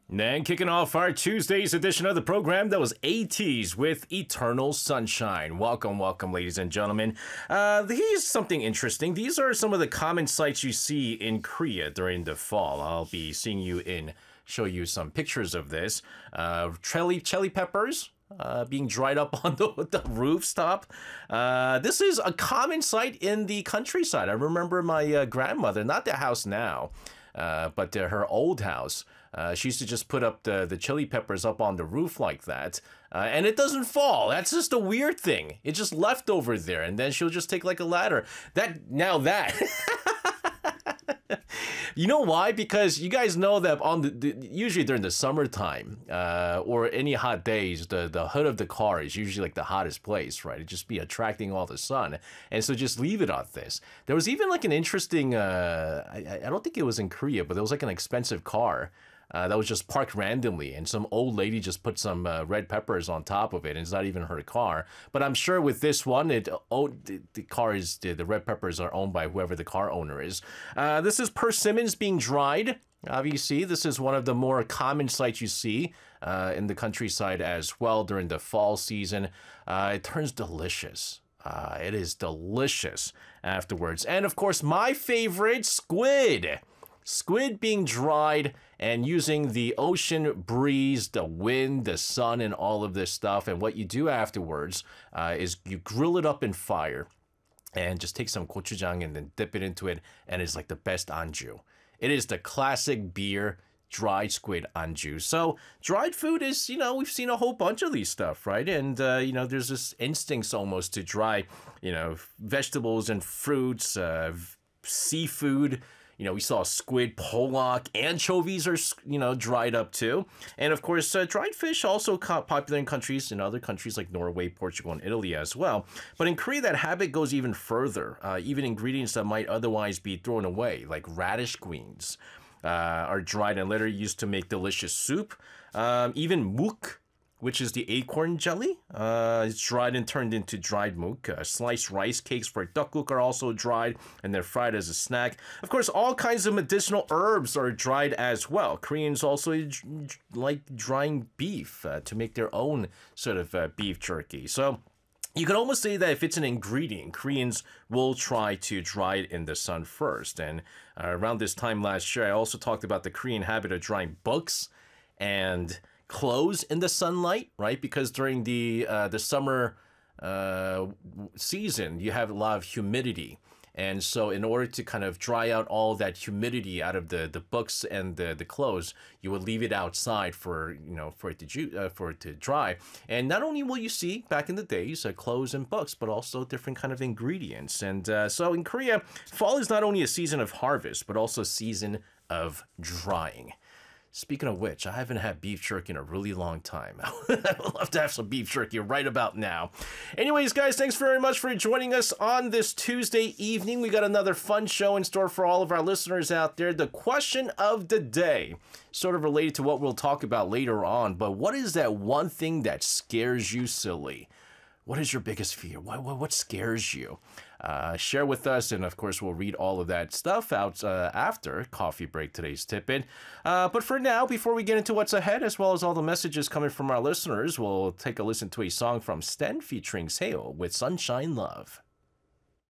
And kicking off our Tuesday's edition of the program, that was ATEEZ with Eternal Sunshine. Welcome, ladies and gentlemen. Here's something interesting. These are some of the common sights you see in Korea during the fall. I'll be show you some pictures of this. Chili peppers. Being dried up on the rooftop. This is a common sight in the countryside. I remember my grandmother, not the house now, but her old house. She used to just put up the chili peppers up on the roof like that, and it doesn't fall. That's just a weird thing. It's just left over there, and then she'll just take like a ladder. You know why? Because you guys know that usually during the summertime or any hot days, the hood of the car is usually like the hottest place, right? It just be attracting all the sun, and so just leave it on this. There was even like an interesting, I don't think it was in Korea, but there was like an expensive car that was just parked randomly, and some old lady just put some red peppers on top of it, and it's not even her car. But I'm sure with this one, the red peppers are owned by whoever the car owner is. This is persimmons being dried. Obviously, this is one of the more common sights you see in the countryside as well during the fall season. It turns delicious. It is delicious afterwards. And of course, my favorite, squid. Squid being dried and using the ocean breeze, the wind, the sun, and all of this stuff. And what you do afterwards is you grill it up in fire and just take some gochujang and then dip it into it. And it's like the best anju. It is the classic beer dried squid anju. So dried food is, we've seen a whole bunch of these stuff, right? And, there's this instincts almost to dry, vegetables and fruits, seafood. We saw squid, pollock, anchovies are, dried up too. And of course, dried fish also popular in other countries like Norway, Portugal, and Italy as well. But in Korea, that habit goes even further. Even ingredients that might otherwise be thrown away, like radish greens, are dried and later used to make delicious soup. Even muk, which is the acorn jelly. It's dried and turned into dried muk. Sliced rice cakes for tteokguk are also dried and they're fried as a snack. Of course, all kinds of medicinal herbs are dried as well. Koreans also like drying beef to make their own sort of beef jerky. So you could almost say that if it's an ingredient, Koreans will try to dry it in the sun first. And around this time last year, I also talked about the Korean habit of drying books and clothes in the sunlight, right? Because during the summer season, you have a lot of humidity. And so in order to kind of dry out all that humidity out of the books and the clothes, you would leave it outside for it to dry. And not only will you see back in the days clothes and books, but also different kind of ingredients. And so in Korea, fall is not only a season of harvest, but also a season of drying. Speaking of which, I haven't had beef jerky in a really long time. I would love to have some beef jerky right about now. Anyways, guys, thanks very much for joining us on this Tuesday evening. We got another fun show in store for all of our listeners out there. The question of the day, sort of related to what we'll talk about later on, but what is that one thing that scares you silly? What is your biggest fear? What scares you? Share with us, and of course, we'll read all of that stuff out after Coffee Break, today's tip-in. But for now, before we get into what's ahead, as well as all the messages coming from our listeners, we'll take a listen to a song from Sten featuring Seo with Sunshine Love.